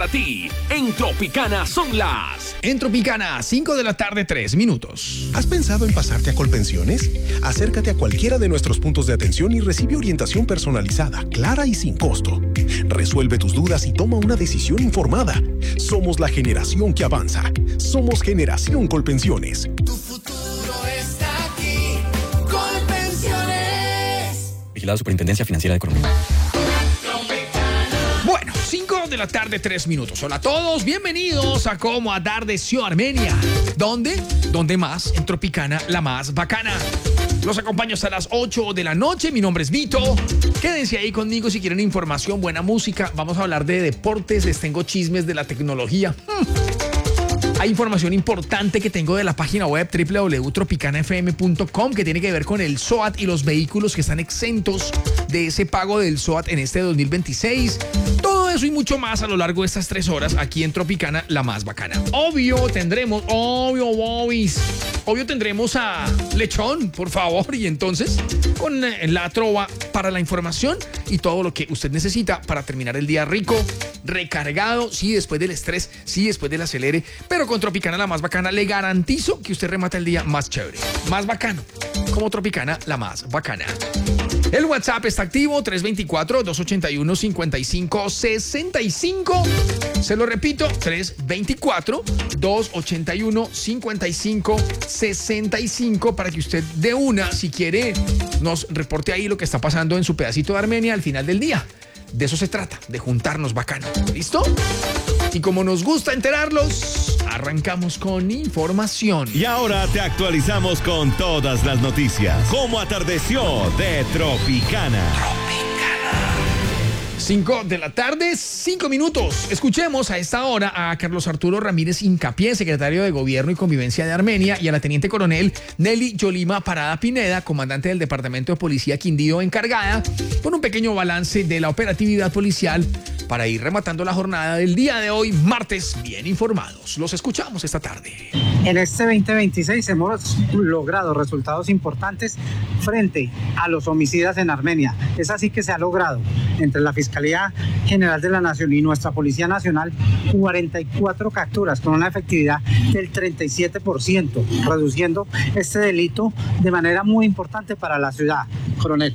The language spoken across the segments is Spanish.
A ti, en Tropicana son las... En Tropicana, 5 de la tarde, 3 minutos. ¿Has pensado en pasarte a Colpensiones? Acércate a cualquiera de nuestros puntos de atención y recibe orientación personalizada, clara y sin costo. Resuelve tus dudas y toma una decisión informada. Somos la generación que avanza. Somos Generación Colpensiones. Tu futuro está aquí. Colpensiones. Vigilado Superintendencia Financiera de Colombia. Bueno, 5 de la tarde, 3 minutos. Hola a todos, bienvenidos a Cómo Atardeció Armenia. ¿Dónde? ¿Dónde más? En Tropicana, la más bacana. Los acompaño hasta las 8 de la noche. Mi nombre es Vito. Quédense ahí conmigo si quieren información, buena música. Vamos a hablar de deportes, les tengo chismes de la tecnología. Hay información importante que tengo de la página web www.tropicanafm.com que tiene que ver con el SOAT y los vehículos que están exentos de ese pago del SOAT en este 2026. Todo eso y mucho más a lo largo de estas 3 horas aquí en Tropicana, la más bacana. Obvio tendremos a Lechón, por favor, y entonces con la trova para la información y todo lo que usted necesita para terminar el día rico, recargado, sí, después del estrés, sí, después del acelere, pero con Tropicana, la más bacana, le garantizo que usted remata el día más chévere, más bacano, como Tropicana, la más bacana. El WhatsApp está activo, 324-281-5565. Se lo repito, 324-281-5565 para que usted de una, si quiere, nos reporte ahí lo que está pasando en su pedacito de Armenia al final del día. De eso se trata, de juntarnos bacano. ¿Listo? Y como nos gusta enterarlos, arrancamos con información. Y ahora te actualizamos con todas las noticias. Cómo atardeció de Tropicana. 5 de la tarde, 5 minutos. Escuchemos a esta hora a Carlos Arturo Ramírez Incapié, secretario de Gobierno y Convivencia de Armenia, y a la teniente coronel Nelly Yolima Parada Pineda, comandante del Departamento de Policía Quindío, encargada, con un pequeño balance de la operatividad policial para ir rematando la jornada del día de hoy, martes, bien informados. Los escuchamos esta tarde. En este 2026 hemos logrado resultados importantes frente a los homicidas en Armenia. Es así que se ha logrado entre la Fiscalía General de la Nación y nuestra Policía Nacional 44 capturas con una efectividad del 37%, reduciendo este delito de manera muy importante para la ciudad. Coronel.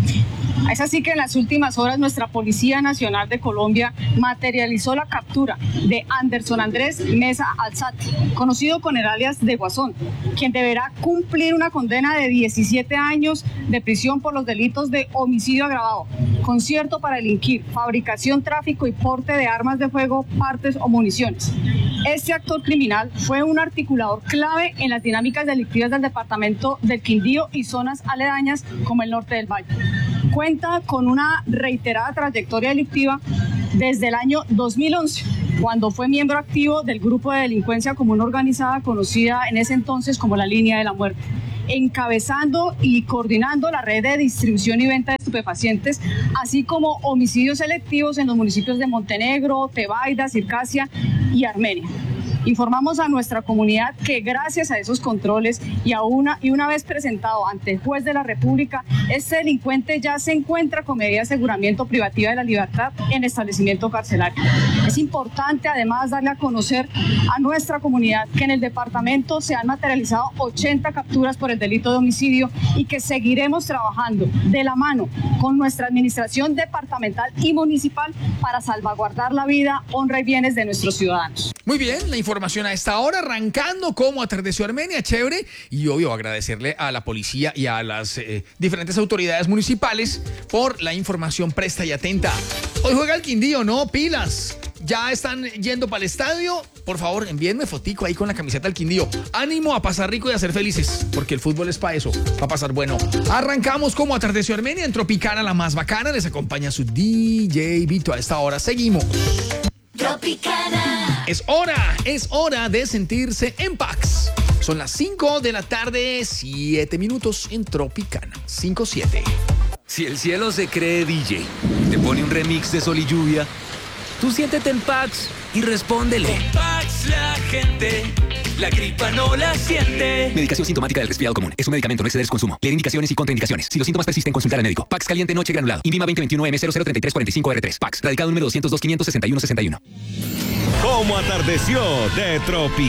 Es así que en las últimas horas nuestra Policía Nacional de Colombia materializó la captura de Anderson Andrés Mesa Alzate, conocido con el alias de Guasón, quien deberá cumplir una condena de 17 años de prisión por los delitos de homicidio agravado, concierto para delinquir, fabricación, tráfico y porte de armas de fuego, partes o municiones. Este actor criminal fue un articulador clave en las dinámicas delictivas del departamento del Quindío y zonas aledañas como el norte del Valle. Cuenta con una reiterada trayectoria delictiva desde el año 2011, cuando fue miembro activo del grupo de delincuencia común organizada conocida en ese entonces como la Línea de la Muerte, encabezando y coordinando la red de distribución y venta de estupefacientes, así como homicidios selectivos en los municipios de Montenegro, Tebaida, Circasia y Armenia. Informamos a nuestra comunidad que gracias a esos controles y una vez presentado ante el juez de la República, este delincuente ya se encuentra con medida de aseguramiento privativa de la libertad en establecimiento carcelario. Es importante además darle a conocer a nuestra comunidad que en el departamento se han materializado 80 capturas por el delito de homicidio y que seguiremos trabajando de la mano con nuestra administración departamental y municipal para salvaguardar la vida, honra y bienes de nuestros ciudadanos. Muy bien, la información a esta hora, arrancando Cómo atardeció Armenia, chévere, y obvio agradecerle a la policía y a las diferentes autoridades municipales por la información presta y atenta. Hoy juega el Quindío, ¿no? Pilas. Ya están yendo para el estadio. Por favor, envíenme fotico ahí con la camiseta del Quindío. Ánimo a pasar rico y a ser felices, porque el fútbol es para eso, para pasar bueno. Arrancamos Cómo atardeció Armenia en Tropicana, la más bacana. Les acompaña su DJ Vito. A esta hora seguimos. Tropicana. Es hora de sentirse en Pax. Son las 5 de la tarde, 7 minutos en Tropicana. 5-7. Si el cielo se cree DJ, te pone un remix de Sol y Lluvia, tú siéntete en Pax y respóndele. Pax Somos la gente, la gripa no la siente. Medicación sintomática del resfriado común. Es un medicamento, no exceder su consumo. Leer indicaciones y contraindicaciones. Si los síntomas persisten, consultar al médico. Pax Caliente Noche Granulado. Invima 2021M003345R3. Pax. Radicado número 202-561-61. ¿Cómo atardeció de Tropical?